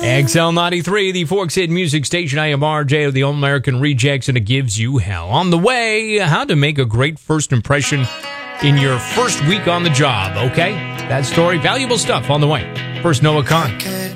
XL93, the Forks Hit Music Station. I am RJ of the All American Rejects, and it gives you hell. On the way, how to make a great first impression in your first week on the job, okay? That story, valuable stuff on the way. First, Noah Khan.